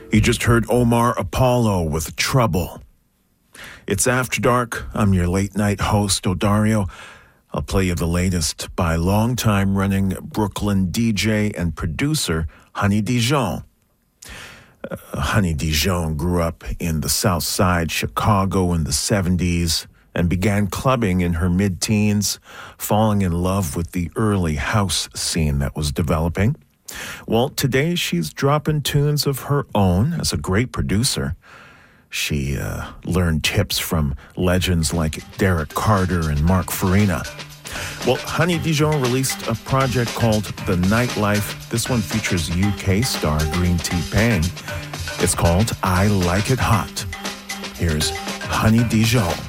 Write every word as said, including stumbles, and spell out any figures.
You just heard Omar Apollo with Trouble. It's After Dark. I'm your late-night host, Odario. I'll play you the latest by longtime running Brooklyn D J and producer Honey Dijon. Uh, Honey Dijon grew up in the South Side, Chicago in the seventies and began clubbing in her mid-teens, falling in love with the early house scene that was developing. Well, today she's dropping tunes of her own as a great producer. She uh, learned tips from legends like Derek Carter and Mark Farina. Well, Honey Dijon released a project called The Nightlife. This one features U K star Green Tea Pang. It's called I Like It Hot. Here's Honey Dijon.